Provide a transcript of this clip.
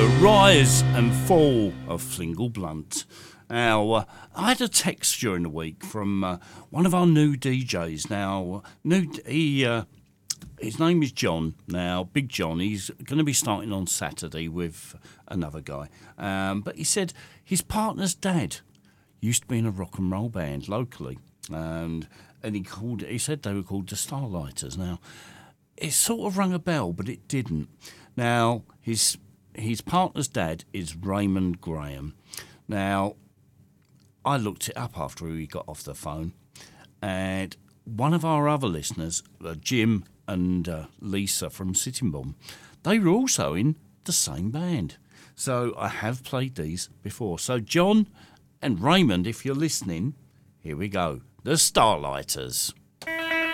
Rise and Fall of Flingle Blunt. Now, I had a text during the week from one of our new DJs. Now, his name is John. Now, Big John, he's going to be starting on Saturday with another guy. But he said his partner's dad used to be in a rock and roll band locally. And he said they were called the Starlighters. Now, it sort of rang a bell, but it didn't. Now, his partner's dad is Raymond Graham. Now, I looked it up after we got off the phone, and one of our other listeners, Jim and Lisa from Sitting Bomb, they were also in the same band. So I have played these before. So John and Raymond, if you're listening, here we go. The Starlighters.